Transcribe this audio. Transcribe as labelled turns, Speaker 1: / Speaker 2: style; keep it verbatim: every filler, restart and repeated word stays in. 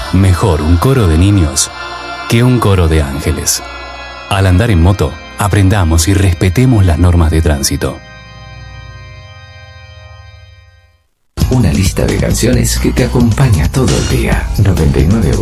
Speaker 1: Mejor un coro de niños que un coro de ángeles. Al andar en moto, aprendamos y respetemos las normas de tránsito.
Speaker 2: Una lista de canciones que te acompaña todo el día. noventa y nueve